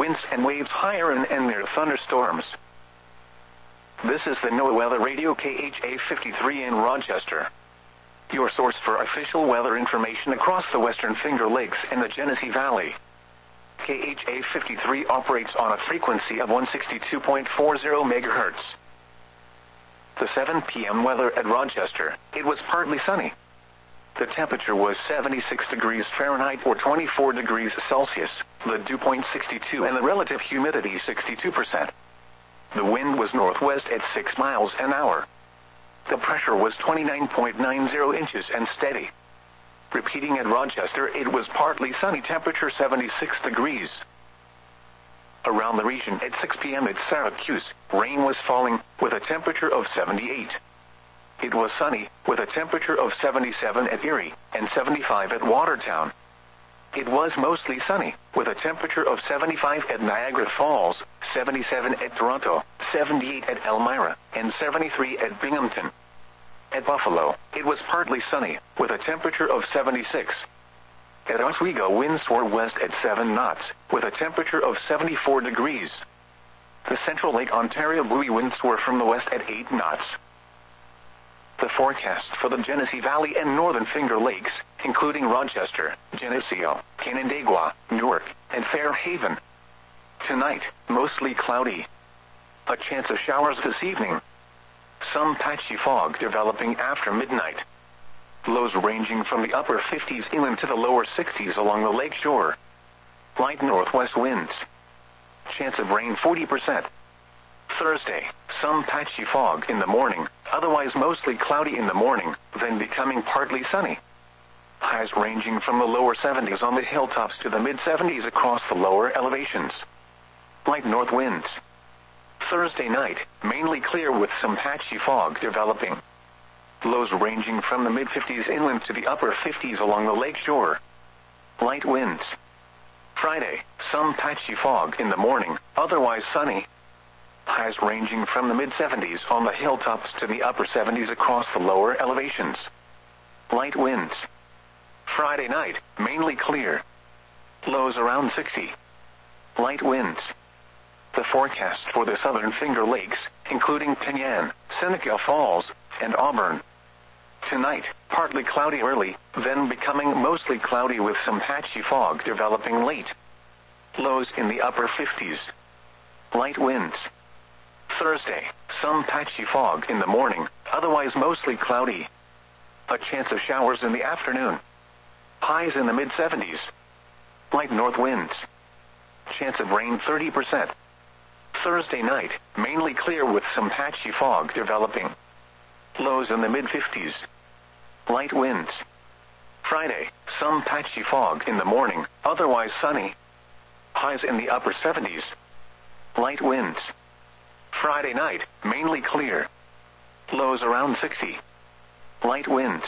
winds and waves higher and near thunderstorms. This is the NOAA Weather Radio KHA 53 in Rochester, your source for official weather information across the Western Finger Lakes and the Genesee Valley. KHA 53 operates on a frequency of 162.40 MHz. The 7 p.m. weather at Rochester, it was partly sunny. The temperature was 76 degrees Fahrenheit or 24 degrees Celsius, the dew point 62 and the relative humidity 62%. The wind was northwest at 6 miles an hour. The pressure was 29.90 inches and steady. Repeating at Rochester, it was partly sunny, temperature 76 degrees. Around the region at 6 p.m. at Syracuse, rain was falling with a temperature of 78. It was sunny with a temperature of 77 at Erie and 75 at Watertown. It was mostly sunny with a temperature of 75 at Niagara Falls, 77 at Toronto, 78 at Elmira, and 73 at Binghamton. At Buffalo, it was partly sunny with a temperature of 76. At Oswego, winds were west at 7 knots with a temperature of 74 degrees. The Central Lake Ontario buoy winds were from the west at 8 knots. The forecast for the Genesee Valley and Northern Finger Lakes, including Rochester, Geneseo, Canandaigua, Newark, and Fairhaven. Tonight, mostly cloudy. A chance of showers this evening. Some patchy fog developing after midnight. Lows ranging from the upper 50s inland to the lower 60s along the lake shore. Light northwest winds. Chance of rain 40%. Thursday, some patchy fog in the morning, otherwise mostly cloudy in the morning, then becoming partly sunny. Highs ranging from the lower 70s on the hilltops to the mid-70s across the lower elevations. Light north winds. Thursday night, mainly clear with some patchy fog developing. Lows ranging from the mid-50s inland to the upper 50s along the lake shore. Light winds. Friday, some patchy fog in the morning, otherwise sunny. Highs ranging from the mid-70s on the hilltops to the upper 70s across the lower elevations. Light winds. Friday night, mainly clear. Lows around 60. Light winds. The forecast for the Southern Finger Lakes, including Penyan, Seneca Falls, and Auburn. Tonight, partly cloudy early, then becoming mostly cloudy with some patchy fog developing late. Lows in the upper 50s. Light winds. Thursday, some patchy fog in the morning, otherwise mostly cloudy. A chance of showers in the afternoon. Highs in the mid-70s. Light north winds. Chance of rain 30%. Thursday night, mainly clear with some patchy fog developing. Lows in the mid-50s. Light winds. Friday, some patchy fog in the morning, otherwise sunny. Highs in the upper 70s. Light winds. Friday night, mainly clear. Lows around 60. Light winds.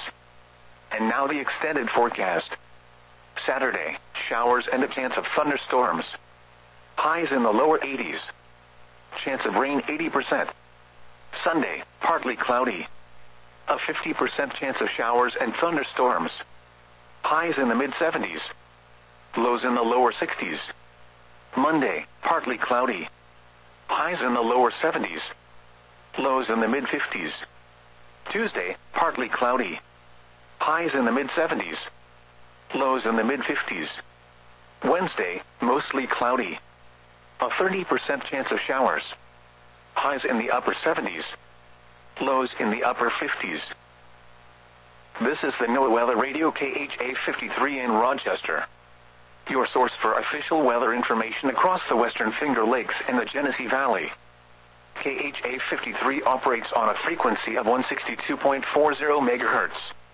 And now the extended forecast. Saturday, showers and a chance of thunderstorms. Highs in the lower 80s. Chance of rain 80%. Sunday, partly cloudy. A 50% chance of showers and thunderstorms. Highs in the mid-70s. Lows in the lower 60s. Monday, partly cloudy. Highs in the lower 70s. Lows in the mid-50s. Tuesday, partly cloudy. Highs in the mid-70s. Lows in the mid-50s. Wednesday, mostly cloudy. A 30% chance of showers. Highs in the upper 70s. Lows in the upper 50s. This is the NOAA Weather Radio KHA 53 in Rochester, your source for official weather information across the Western Finger Lakes and the Genesee Valley. KHA 53 operates on a frequency of 162.40 MHz.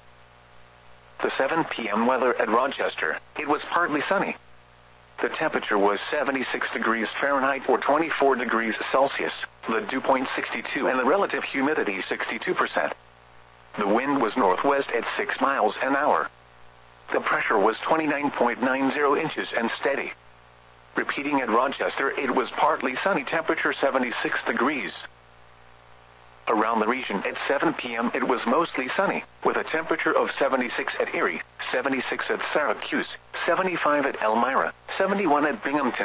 The 7 p.m. weather at Rochester, it was partly sunny. The temperature was 76 degrees Fahrenheit or 24 degrees Celsius, the dew point 62 and the relative humidity 62%. The wind was northwest at 6 miles an hour. The pressure was 29.90 inches and steady. Repeating at Rochester, it was partly sunny, temperature 76 degrees. Around the region at 7 p.m. it was mostly sunny, with a temperature of 76 at Erie, 76 at Syracuse, 75 at Elmira, 71 at Binghamton,